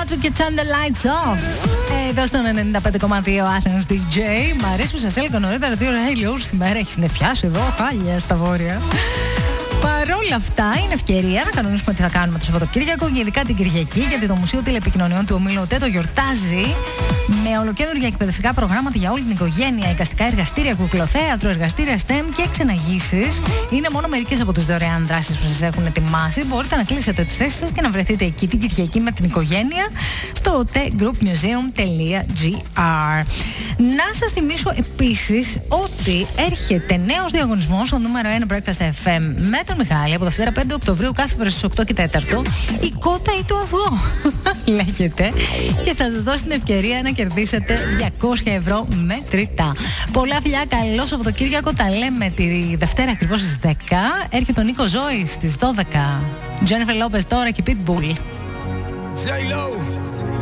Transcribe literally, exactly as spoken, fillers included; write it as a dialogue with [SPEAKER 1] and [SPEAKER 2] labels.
[SPEAKER 1] Ludwig και Turn the Lights Off. Εδώ στον ενενήντα πέντε κόμμα δύο Athens ντι τζέι. Μ' αρέσει που σας έλεγα νωρίτερα τι ώρα έχει όλη τη μέρα. Έχει συννεφιάσει εδώ, χάλια στα βόρεια. Παρ' όλα αυτά, είναι ευκαιρία να κανονίσουμε τι θα κάνουμε το Σαββατοκύριακο και ειδικά την Κυριακή, γιατί το Μουσείο Τηλεπικοινωνιών του Ομίλου ΟΤΕ το γιορτάζει με ολοκαίρια εκπαιδευτικά προγράμματα για όλη την οικογένεια, εικαστικά εργαστήρια, κουκλοθέατρο, εργαστήρια STEM και ξεναγήσεις. Είναι μόνο μερικές από τις δωρεάν δράσεις που σας έχουν ετοιμάσει. Μπορείτε να κλείσετε τις θέσεις σας και να βρεθείτε εκεί την Κυριακή με την οικογένεια στο otegroupmuseum τελεία gr. Να σας θυμίσω επίσης ότι έρχεται νέος διαγωνισμός στο νούμερο ένα Breakfast εφ εμ με τον Μιχάλη από Δευτέρα πέντε Οκτωβρίου κάθε φορά στις οκτώ και τέσσερα. Η κότα ή το αυγό λέγεται, και θα σας δώσει την ευκαιρία να κερδίσετε διακόσια ευρώ μετρητά. Πολλά φιλιά, καλό Σαββατοκύριακο. Τα λέμε τη Δευτέρα ακριβώς στις δέκα. Έρχεται ο Νίκο Ζώη στις δώδεκα. Jennifer Lopez τώρα και Pitbull.